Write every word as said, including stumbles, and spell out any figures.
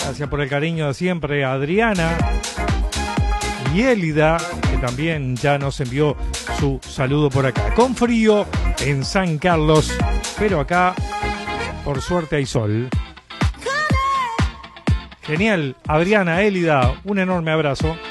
Gracias por el cariño de siempre, Adriana. Y Élida, que también ya nos envió su saludo por acá. Con frío en San Carlos, pero acá, por suerte, hay sol. Genial, Adriana, Élida, un enorme abrazo.